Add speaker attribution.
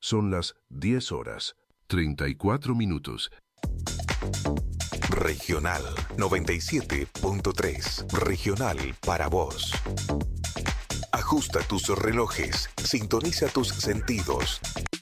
Speaker 1: Son las 10:34.
Speaker 2: Regional 97.3. Regional para vos. Ajusta tus relojes, sintoniza tus sentidos.